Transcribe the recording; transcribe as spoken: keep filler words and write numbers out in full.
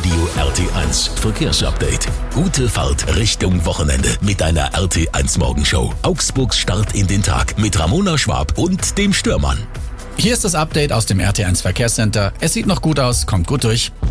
Radio R T eins Verkehrsupdate. Gute Fahrt Richtung Wochenende mit deiner R T eins Morgenshow. Augsburgs Start in den Tag mit Ramona Schwab und dem Stürmann. Hier ist das Update aus dem R T eins Verkehrscenter. Es sieht noch gut aus, kommt gut durch.